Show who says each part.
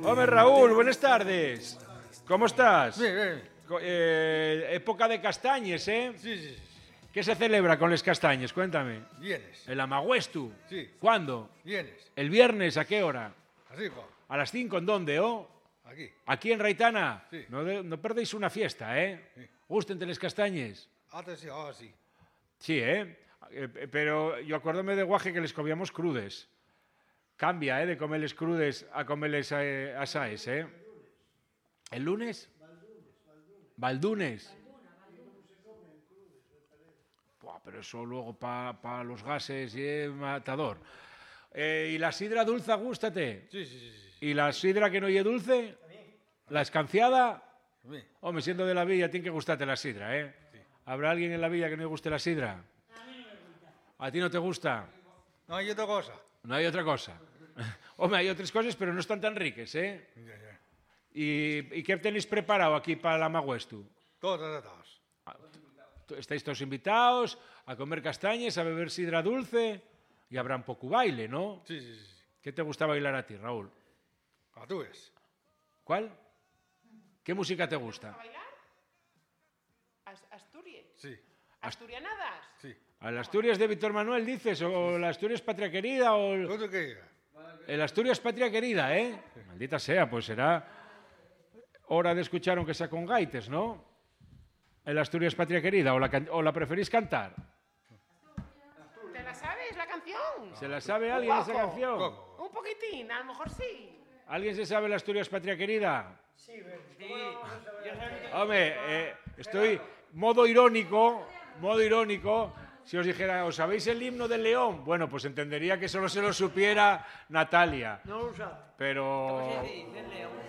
Speaker 1: Hombre, Raúl, buenas tardes. ¿Cómo estás?
Speaker 2: Bien, bien.
Speaker 1: Época de castañes, ¿eh?
Speaker 2: Sí, sí, sí.
Speaker 1: ¿Qué se celebra con las castañes? Cuéntame.
Speaker 2: Vienes.
Speaker 1: ¿El Amaguestu?
Speaker 2: Sí.
Speaker 1: ¿Cuándo?
Speaker 2: Vienes.
Speaker 1: ¿El viernes? ¿A qué hora?
Speaker 2: Así, Juan.
Speaker 1: ¿A las 5? ¿En dónde, oh?
Speaker 2: Aquí.
Speaker 1: ¿Aquí en Raitana?
Speaker 2: Sí.
Speaker 1: No perdéis una fiesta, ¿eh?
Speaker 2: Sí.
Speaker 1: Gusten las castañes.
Speaker 2: Antes sí, ahora sí.
Speaker 1: Sí, ¿eh? Pero yo acuérdome de guaje que les comíamos crudes. Cambia, ¿eh? De comerles crudes a comerles asaes, ¿eh? ¿El lunes? Valdunes. Buah, pero eso luego para los gases y matador. ¿Y la sidra dulce, gústate?
Speaker 2: Sí, sí, sí, sí.
Speaker 1: ¿Y la sidra que no oye dulce? ¿La escanciada?
Speaker 2: Sí.
Speaker 1: Hombre, siendo de la villa, tiene que gustarte la sidra, ¿eh?
Speaker 2: Sí.
Speaker 1: ¿Habrá alguien en la villa que no le guste la sidra? ¿A ti no te gusta?
Speaker 2: No hay otra cosa.
Speaker 1: No hay otra cosa. Hombre, hay otras cosas, pero no están tan ricas, ¿eh?
Speaker 2: Ya, ya.
Speaker 1: ¿Y qué tenéis preparado aquí para la Maguestu?
Speaker 2: Todos tratados.
Speaker 1: Estáis todos invitados a comer castañas, a beber sidra dulce y habrá un poco baile, ¿no?
Speaker 2: Sí, sí, sí.
Speaker 1: ¿Qué te gusta bailar a ti, Raúl?
Speaker 2: Atúes.
Speaker 1: ¿Cuál? ¿Qué música te
Speaker 3: ¿A
Speaker 1: gusta?
Speaker 3: bailar? Asturias.
Speaker 2: Sí,
Speaker 3: ¿Asturianadas?
Speaker 2: sí.
Speaker 1: ¿A las Asturias de Víctor Manuel dices? ¿O la Asturias Patria Querida? ¿O
Speaker 2: Todo que diga.
Speaker 1: el Asturias Patria Querida, eh? Maldita sea, pues será hora de escuchar aunque sea con gaites, ¿no? El Asturias Patria Querida, o la preferís cantar.
Speaker 3: ¿Te la sabes la canción?
Speaker 1: ¿Se la sabe alguien esa
Speaker 3: poco.
Speaker 1: canción?
Speaker 2: Poco.
Speaker 3: Un poquitín, a lo mejor sí.
Speaker 1: ¿Alguien se sabe la Asturias Patria Querida? Hombre, estoy modo irónico. Si os dijera, ¿os sabéis el himno del León? Bueno, pues entendería que solo se lo supiera Natalia.
Speaker 4: No lo sabe.
Speaker 1: Pero
Speaker 4: ¿Cómo se dice el león?